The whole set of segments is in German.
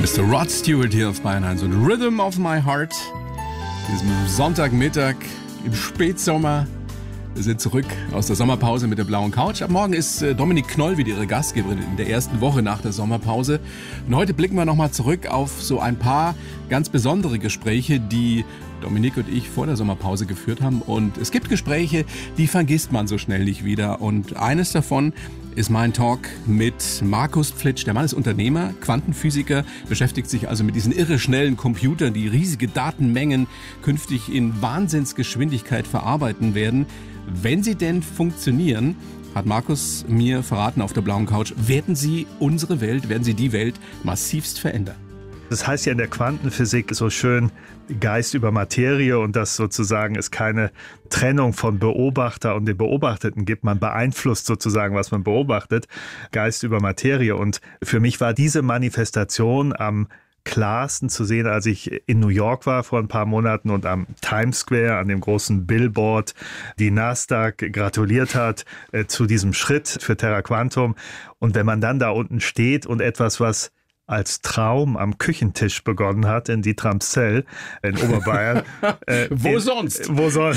Mr. Rod Stewart hier auf Bayern 1 und Rhythm of My Heart. Diesem Sonntagmittag im Spätsommer. Wir sind zurück aus der Sommerpause mit der blauen Couch. Ab morgen ist Dominik Knoll wieder Ihre Gastgeberin in der ersten Woche nach der Sommerpause. Und heute blicken wir nochmal zurück auf so ein paar ganz besondere Gespräche, die Dominik und ich vor der Sommerpause geführt haben. Und es gibt Gespräche, die vergisst man so schnell nicht wieder. Und eines davon ist mein Talk mit Markus Pflitsch. Der Mann ist Unternehmer, Quantenphysiker, beschäftigt sich also mit diesen irre schnellen Computern, die riesige Datenmengen künftig in Wahnsinnsgeschwindigkeit verarbeiten werden. Wenn sie denn funktionieren, hat Markus mir verraten auf der blauen Couch, werden sie unsere Welt, werden sie die Welt massivst verändern. Das heißt ja in der Quantenphysik so schön Geist über Materie und dass sozusagen es keine Trennung von Beobachter und dem Beobachteten gibt. Man beeinflusst sozusagen, was man beobachtet, Geist über Materie. Und für mich war diese Manifestation am klarsten zu sehen, als ich in New York war vor ein paar Monaten und am Times Square, an dem großen Billboard, die Nasdaq gratuliert hat zu diesem Schritt für Terra Quantum. Und wenn man dann da unten steht und etwas, was als Traum am Küchentisch begonnen hat in Dietramszell in Oberbayern. Wo sonst? Wo sonst?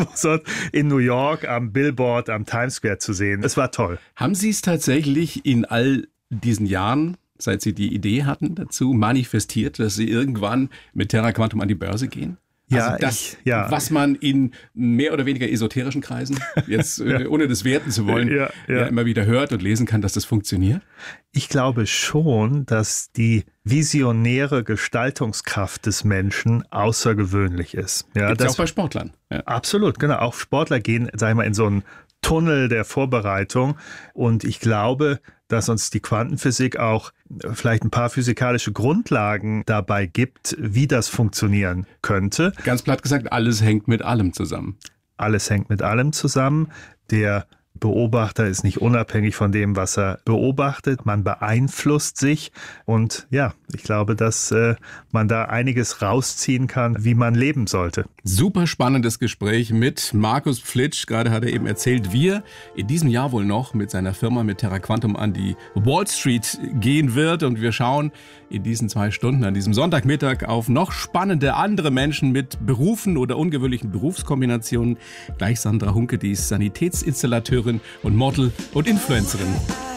In New York am Billboard am Times Square zu sehen. Es war toll. Haben Sie es tatsächlich in all diesen Jahren, seit Sie die Idee hatten dazu, manifestiert, dass Sie irgendwann mit Terra Quantum an die Börse gehen? Ja, also das, was man in mehr oder weniger esoterischen Kreisen, jetzt ohne das werten zu wollen, immer wieder hört und lesen kann, dass das funktioniert? Ich glaube schon, dass die visionäre Gestaltungskraft des Menschen außergewöhnlich ist. Ja, Gibt's auch bei Sportlern. Ja. Absolut, genau. Auch Sportler gehen, sag ich mal, in so einen Tunnel der Vorbereitung. Und ich glaube, dass uns die Quantenphysik auch vielleicht ein paar physikalische Grundlagen dabei gibt, wie das funktionieren könnte. Ganz platt gesagt, alles hängt mit allem zusammen. Alles hängt mit allem zusammen. Der Beobachter ist nicht unabhängig von dem, was er beobachtet. Man beeinflusst sich und ja, ich glaube, dass man da einiges rausziehen kann, wie man leben sollte. Super spannendes Gespräch mit Markus Pflitsch. Gerade hat er eben erzählt, wie er in diesem Jahr wohl noch mit seiner Firma mit Terra Quantum an die Wall Street gehen wird. Und wir schauen in diesen 2 Stunden an diesem Sonntagmittag auf noch spannende andere Menschen mit Berufen oder ungewöhnlichen Berufskombinationen. Gleich Sandra Hunke, die ist Sanitätsinstallateur und Model und Influencerin.